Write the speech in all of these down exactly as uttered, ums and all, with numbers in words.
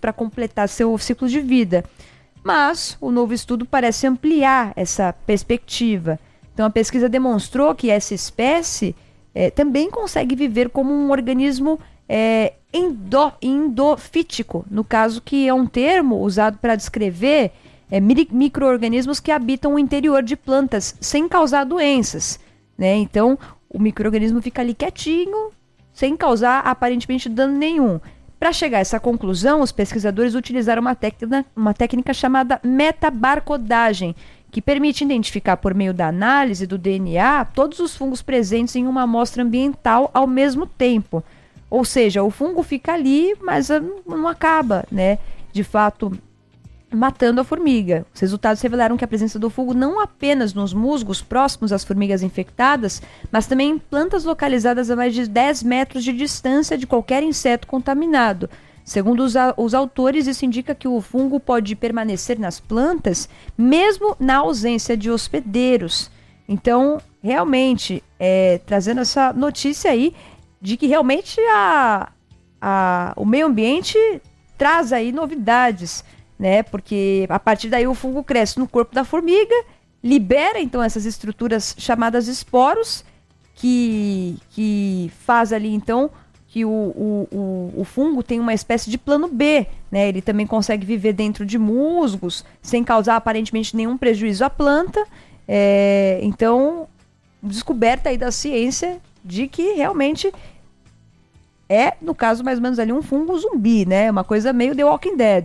para completar seu ciclo de vida. Mas o novo estudo parece ampliar essa perspectiva. Então a pesquisa demonstrou que essa espécie é, também consegue viver como um organismo é, endo, endofítico, no caso que é um termo usado para descrever é, micro-organismos que habitam o interior de plantas sem causar doenças, né? Então o micro-organismo fica ali quietinho, sem causar aparentemente dano nenhum. Para chegar a essa conclusão, os pesquisadores utilizaram uma técnica, uma técnica chamada metabarcodagem, que permite identificar por meio da análise do D N A todos os fungos presentes em uma amostra ambiental ao mesmo tempo. Ou seja, o fungo fica ali, mas não acaba, né, de fato, matando a formiga. Os resultados revelaram que a presença do fungo não apenas nos musgos próximos às formigas infectadas, mas também em plantas localizadas a mais de dez metros de distância de qualquer inseto contaminado. Segundo os, os autores, isso indica que o fungo pode permanecer nas plantas mesmo na ausência de hospedeiros. Então, realmente, é, trazendo essa notícia aí de que realmente a, a, o meio ambiente traz aí novidades, né? Porque a partir daí o fungo cresce no corpo da formiga, libera então essas estruturas chamadas esporos, que, que faz ali então que o, o, o, o fungo tem uma espécie de plano B, né? Ele também consegue viver dentro de musgos, sem causar aparentemente nenhum prejuízo à planta. É, então, descoberta aí da ciência de que realmente é, no caso, mais ou menos ali um fungo zumbi, né? Uma coisa meio The Walking Dead.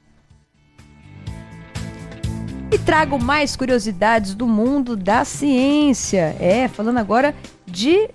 E trago mais curiosidades do mundo da ciência. É, falando agora de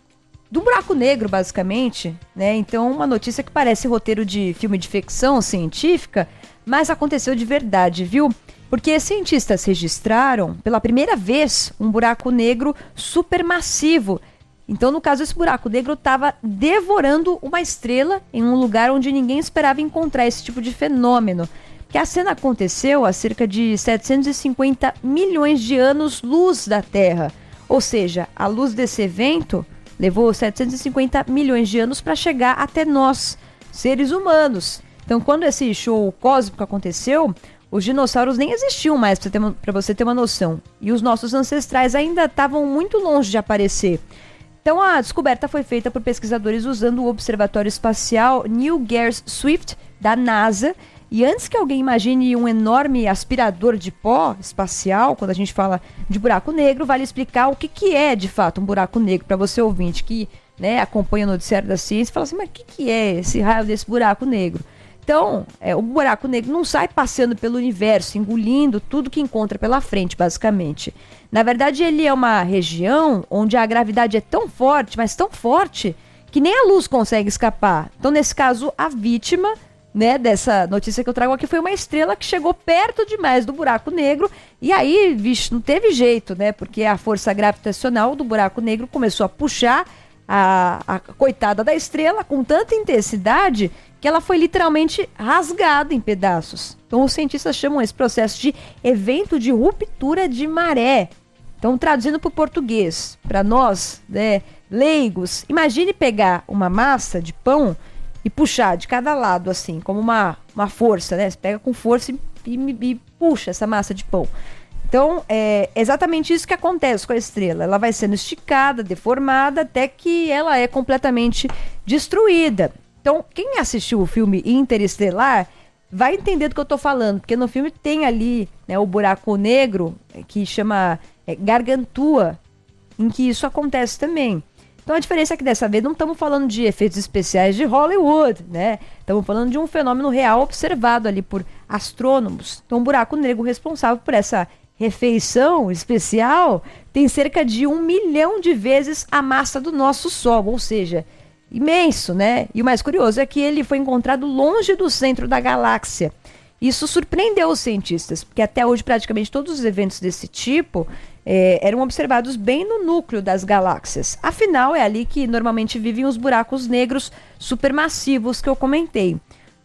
do buraco negro, basicamente, né? Então, uma notícia que parece roteiro de filme de ficção científica, mas aconteceu de verdade, viu? Porque cientistas registraram, pela primeira vez, um buraco negro supermassivo. Então, no caso, esse buraco negro estava devorando uma estrela em um lugar onde ninguém esperava encontrar esse tipo de fenômeno. Que a cena aconteceu a cerca de setecentos e cinquenta milhões de anos-luz da Terra. Ou seja, a luz desse evento levou setecentos e cinquenta milhões de anos para chegar até nós, seres humanos. Então, quando esse show cósmico aconteceu, os dinossauros nem existiam mais, para você ter uma noção. E os nossos ancestrais ainda estavam muito longe de aparecer. Então, a descoberta foi feita por pesquisadores usando o Observatório Espacial Neil Gehr's Swift, da NASA. E antes que alguém imagine um enorme aspirador de pó espacial, quando a gente fala de buraco negro, vale explicar o que, que é, de fato, um buraco negro, para você ouvinte que, né, acompanha o noticiário da ciência e fala assim, mas o que, que é esse raio desse buraco negro? Então, é, o buraco negro não sai passeando pelo universo, engolindo tudo que encontra pela frente, basicamente. Na verdade, ele é uma região onde a gravidade é tão forte, mas tão forte, que nem a luz consegue escapar. Então, nesse caso, a vítima, né, dessa notícia que eu trago aqui foi uma estrela que chegou perto demais do buraco negro e aí, vixe, não teve jeito, né, porque a força gravitacional do buraco negro começou a puxar a, a coitada da estrela com tanta intensidade que ela foi literalmente rasgada em pedaços. Então os cientistas chamam esse processo de evento de ruptura de maré. Então, traduzindo para o português, para nós, né, leigos, imagine pegar uma massa de pão e puxar de cada lado, assim, como uma, uma força, né? Você pega com força e, e, e puxa essa massa de pão. Então, é exatamente isso que acontece com a estrela. Ela vai sendo esticada, deformada, até que ela é completamente destruída. Então, quem assistiu o filme Interestelar vai entender do que eu estou falando, porque no filme tem ali, né, o buraco negro, que chama é, Gargantua, em que isso acontece também. Então a diferença é que dessa vez não estamos falando de efeitos especiais de Hollywood, né? Estamos falando de um fenômeno real observado ali por astrônomos. Então o buraco negro responsável por essa refeição especial tem cerca de um milhão de vezes a massa do nosso Sol, ou seja, imenso, né? E o mais curioso é que ele foi encontrado longe do centro da galáxia. Isso surpreendeu os cientistas, porque até hoje praticamente todos os eventos desse tipo É, eram observados bem no núcleo das galáxias. Afinal, é ali que normalmente vivem os buracos negros supermassivos que eu comentei.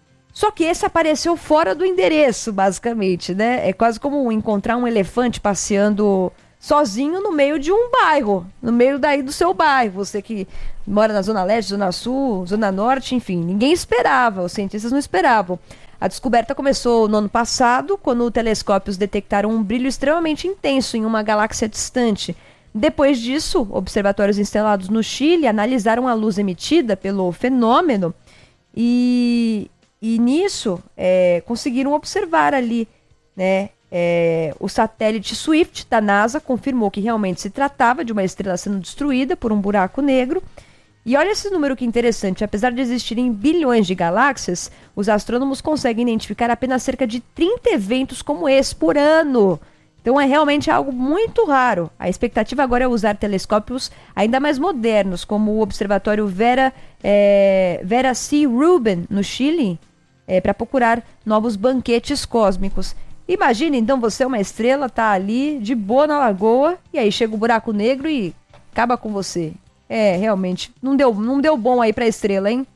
Só que esse apareceu fora do endereço, basicamente, né? É quase como encontrar um elefante passeando sozinho no meio de um bairro, no meio daí do seu bairro. Você que mora na Zona Leste, Zona Sul, Zona Norte, enfim, ninguém esperava, os cientistas não esperavam. A descoberta começou no ano passado, quando telescópios detectaram um brilho extremamente intenso em uma galáxia distante. Depois disso, observatórios instalados no Chile analisaram a luz emitida pelo fenômeno e, e nisso é, conseguiram observar ali, né? É, o satélite Swift da NASA confirmou que realmente se tratava de uma estrela sendo destruída por um buraco negro. E olha esse número que interessante, apesar de existirem bilhões de galáxias, os astrônomos conseguem identificar apenas cerca de trinta eventos como esse por ano. Então é realmente algo muito raro. A expectativa agora é usar telescópios ainda mais modernos, como o Observatório Vera, é, Vera C. Rubin, no Chile, é, para procurar novos banquetes cósmicos. Imagina, então, você é uma estrela, tá ali, de boa na lagoa, e aí chega o buraco negro e acaba com você. É, realmente, não deu, não deu bom aí pra estrela, hein?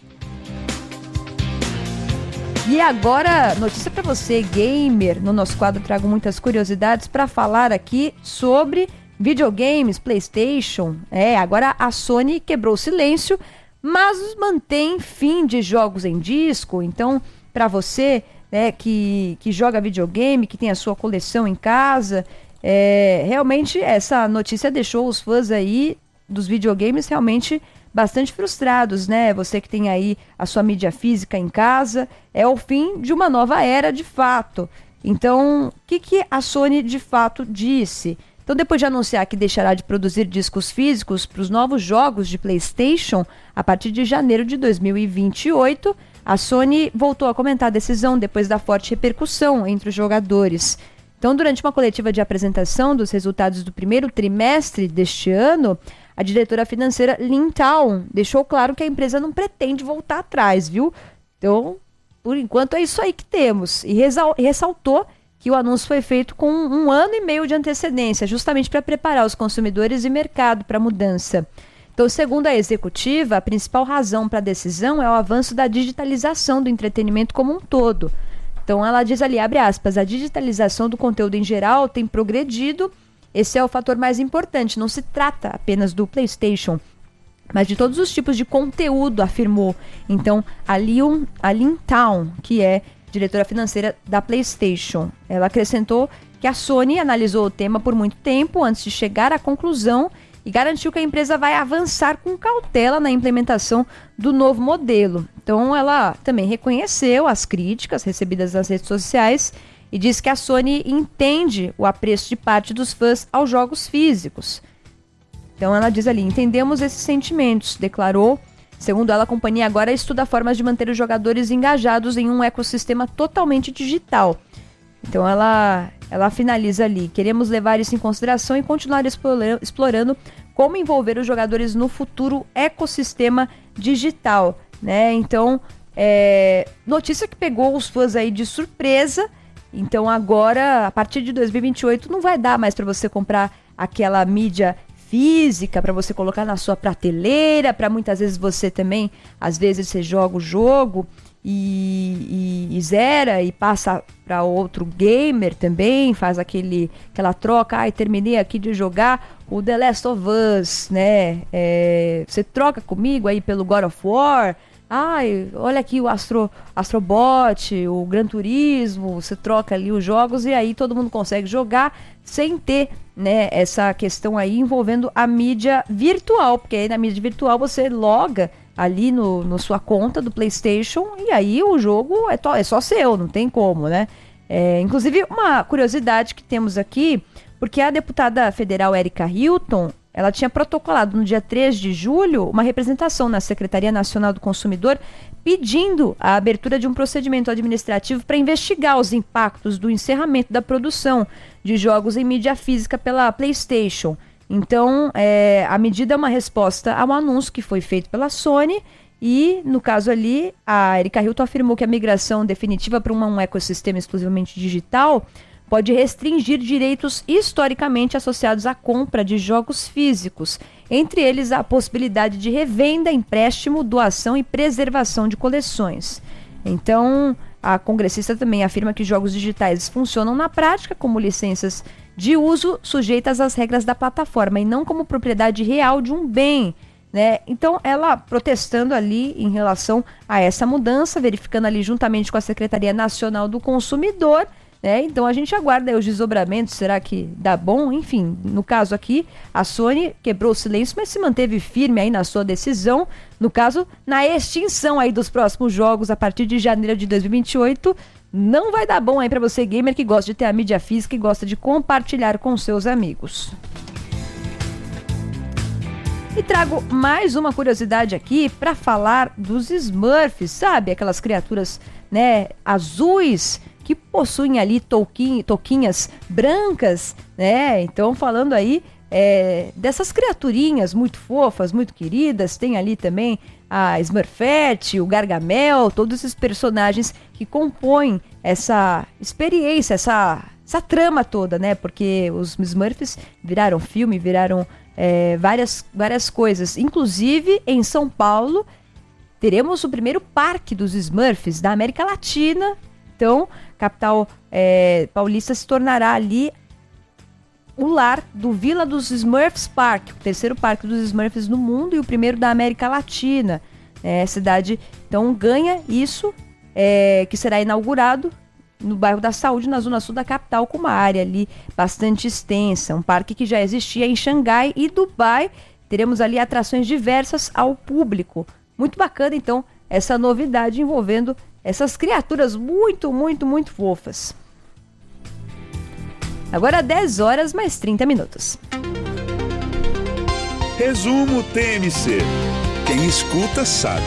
E agora, notícia pra você, gamer. No nosso quadro trago muitas curiosidades para falar aqui sobre videogames, PlayStation. É, agora a Sony quebrou o silêncio, mas mantém fim de jogos em disco. Então, para você, né, que, que joga videogame, que tem a sua coleção em casa, é, realmente essa notícia deixou os fãs aí dos videogames realmente bastante frustrados, né? Você que tem aí a sua mídia física em casa, é o fim de uma nova era de fato. Então, o que, que a Sony de fato disse? Então, depois de anunciar que deixará de produzir discos físicos para os novos jogos de PlayStation a partir de janeiro de dois mil e vinte e oito, a Sony voltou a comentar a decisão depois da forte repercussão entre os jogadores. Então, durante uma coletiva de apresentação dos resultados do primeiro trimestre deste ano, a diretora financeira Lynn Town deixou claro que a empresa não pretende voltar atrás, viu? Então, por enquanto é isso aí que temos. E ressaltou que o anúncio foi feito com um ano e meio de antecedência, justamente para preparar os consumidores e mercado para a mudança. Então, segundo a executiva, a principal razão para a decisão é o avanço da digitalização do entretenimento como um todo. Então, ela diz ali, abre aspas, a digitalização do conteúdo em geral tem progredido. Esse é o fator mais importante, não se trata apenas do PlayStation, mas de todos os tipos de conteúdo, afirmou. Então, a Lynn, a Lynn Town, que é diretora financeira da PlayStation, ela acrescentou que a Sony analisou o tema por muito tempo antes de chegar à conclusão e garantiu que a empresa vai avançar com cautela na implementação do novo modelo. Então, ela também reconheceu as críticas recebidas nas redes sociais e diz que a Sony entende o apreço de parte dos fãs aos jogos físicos. Então ela diz ali, entendemos esses sentimentos, declarou. Segundo ela, a companhia agora estuda formas de manter os jogadores engajados em um ecossistema totalmente digital. Então ela, ela finaliza ali, queremos levar isso em consideração e continuar explorando, explorando como envolver os jogadores no futuro ecossistema digital, né? Então, é, notícia que pegou os fãs aí de surpresa. Então agora, a partir de dois mil e vinte e oito, não vai dar mais para você comprar aquela mídia física para você colocar na sua prateleira, para muitas vezes você também, às vezes você joga o jogo e, e, e zera e passa para outro gamer também, faz aquele, aquela troca, ai, terminei aqui de jogar o The Last of Us, né? É, você troca comigo aí pelo God of War. Ai, olha aqui o Astro, Astrobot, o Gran Turismo, você troca ali os jogos e aí todo mundo consegue jogar sem ter, né, essa questão aí envolvendo a mídia virtual, porque aí na mídia virtual você loga ali no, no sua conta do PlayStation e aí o jogo é, to, é só seu, não tem como, né? É, inclusive, uma curiosidade que temos aqui, porque a deputada federal Erika Hilton, ela tinha protocolado no dia três de julho uma representação na Secretaria Nacional do Consumidor pedindo a abertura de um procedimento administrativo para investigar os impactos do encerramento da produção de jogos em mídia física pela PlayStation. Então, é, a medida é uma resposta ao anúncio que foi feito pela Sony e, no caso ali, a Erika Hilton afirmou que a migração definitiva para um ecossistema exclusivamente digital pode restringir direitos historicamente associados à compra de jogos físicos, entre eles a possibilidade de revenda, empréstimo, doação e preservação de coleções. Então, a congressista também afirma que jogos digitais funcionam na prática como licenças de uso sujeitas às regras da plataforma e não como propriedade real de um bem, né? Então, ela protestando ali em relação a essa mudança, verificando ali juntamente com a Secretaria Nacional do Consumidor, né? Então, a gente aguarda aí os desdobramentos, será que dá bom? Enfim, no caso aqui, a Sony quebrou o silêncio, mas se manteve firme aí na sua decisão, no caso, na extinção aí dos próximos jogos a partir de janeiro de dois mil e vinte e oito. Não vai dar bom aí para você, gamer, que gosta de ter a mídia física e gosta de compartilhar com seus amigos. E trago mais uma curiosidade aqui para falar dos Smurfs, sabe? Aquelas criaturas, né, azuis que possuem ali touquinha, touquinhas brancas, né? Então, falando aí é, dessas criaturinhas muito fofas, muito queridas, tem ali também a Smurfette, o Gargamel, todos esses personagens que compõem essa experiência, essa, essa trama toda, né? Porque os Smurfs viraram filme, viraram é, várias, várias coisas. Inclusive, em São Paulo, teremos o primeiro parque dos Smurfs da América Latina. Então, capital é, paulista se tornará ali o lar do Vila dos Smurfs Park, o terceiro parque dos Smurfs no mundo e o primeiro da América Latina. É, a cidade, então, ganha isso, é, que será inaugurado no bairro da Saúde, na zona sul da capital, com uma área ali bastante extensa. Um parque que já existia em Xangai e Dubai. Teremos ali atrações diversas ao público. Muito bacana, então, essa novidade envolvendo essas criaturas muito, muito, muito fofas. Agora dez horas mais trinta minutos. Resumo T M C. Quem escuta sabe.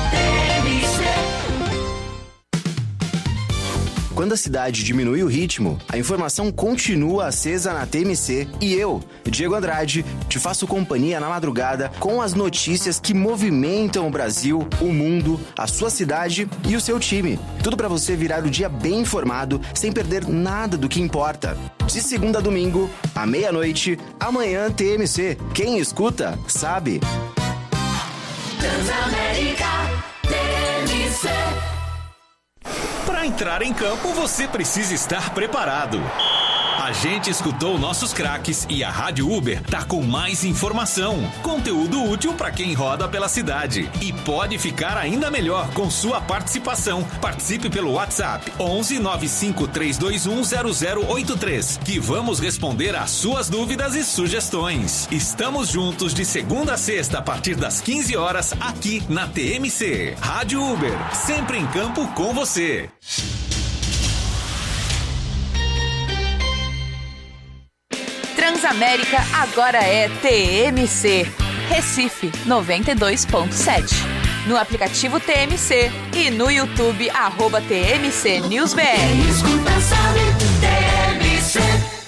Quando a cidade diminui o ritmo, a informação continua acesa na T M C e eu, Diego Andrade, te faço companhia na madrugada com as notícias que movimentam o Brasil, o mundo, a sua cidade e o seu time. Tudo para você virar o dia bem informado, sem perder nada do que importa. De segunda a domingo, à meia-noite, amanhã T M C. Quem escuta, sabe. Transamérica T M C. Para entrar em campo, você precisa estar preparado. A gente escutou nossos craques e a Rádio Uber tá com mais informação, conteúdo útil para quem roda pela cidade. E pode ficar ainda melhor com sua participação. Participe pelo WhatsApp onze nove cinco três dois um zero zero oito três, que vamos responder às suas dúvidas e sugestões. Estamos juntos de segunda a sexta a partir das quinze horas aqui na T M C. Rádio Uber, sempre em campo com você. Transamérica agora é T M C. Recife noventa e dois ponto sete. No aplicativo T M C e no YouTube, arroba T M C News B R. Quem escuta sabe, T M C.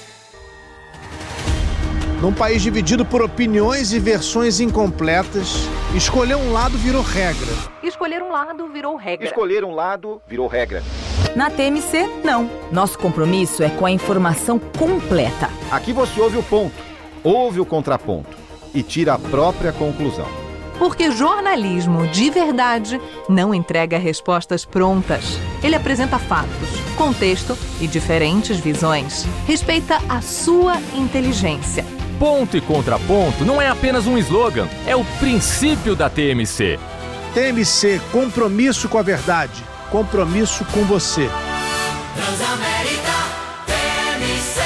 Num país dividido por opiniões e versões incompletas, escolher um lado virou regra. Escolher um lado virou regra. Escolher um lado virou regra. Na T M C, não. Nosso compromisso é com a informação completa. Aqui você ouve o ponto, ouve o contraponto e tira a própria conclusão. Porque jornalismo de verdade não entrega respostas prontas. Ele apresenta fatos, contexto e diferentes visões. Respeita a sua inteligência. Ponto e contraponto não é apenas um slogan, é o princípio da T M C. T M C, compromisso com a verdade, compromisso com você. Transamérica T M C.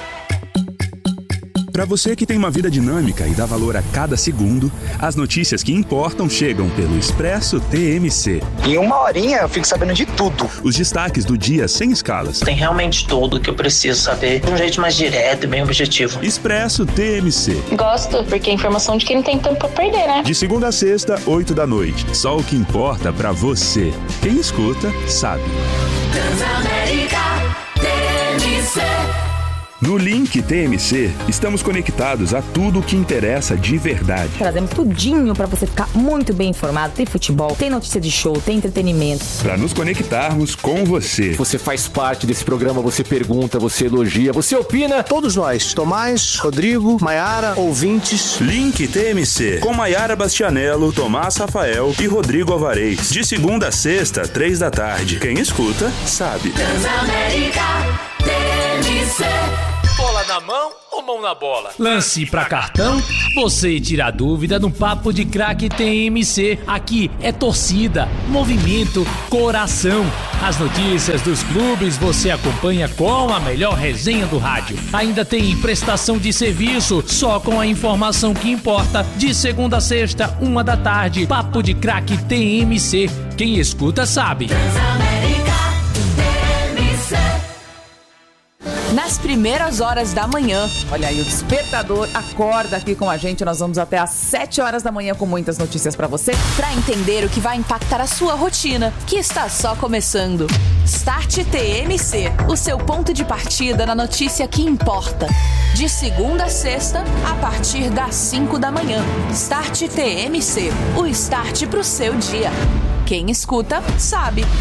Para você que tem uma vida dinâmica e dá valor a cada segundo, as notícias que importam chegam pelo Expresso T M C. Em uma horinha eu fico sabendo de tudo. Os destaques do dia sem escalas. Tem realmente tudo que eu preciso saber de um jeito mais direto e bem objetivo. Expresso T M C. Gosto, porque é informação de quem não tem tempo pra perder, né? De segunda a sexta, oito da noite. Só o que importa pra você. Quem escuta, sabe. Transamérica T M C. No Link T M C, estamos conectados a tudo o que interessa de verdade. Trazemos tudinho pra você ficar muito bem informado. Tem futebol, tem notícia de show, tem entretenimento. Para nos conectarmos com você. Você faz parte desse programa, você pergunta, você elogia, você opina. Todos nós, Tomás, Rodrigo, Maiara, ouvintes. Link T M C, com Maiara Bastianello, Tomás Rafael e Rodrigo Alvarez. De segunda a sexta, três da tarde. Quem escuta, sabe. Transamérica T M C. Bola na mão ou mão na bola? Lance pra cartão, você tira a dúvida no Papo de Craque T M C. Aqui é torcida, movimento, coração. As notícias dos clubes você acompanha com a melhor resenha do rádio. Ainda tem prestação de serviço, só com a informação que importa. De segunda a sexta, uma da tarde, Papo de Craque T M C. Quem escuta sabe. Nas primeiras horas da manhã. Olha aí, o Despertador acorda aqui com a gente. Nós vamos até às sete horas da manhã com muitas notícias pra você. Pra entender o que vai impactar a sua rotina, que está só começando. Start T M C, o seu ponto de partida na notícia que importa. De segunda a sexta, a partir das cinco da manhã. Start T M C, o start pro seu dia. Quem escuta, sabe.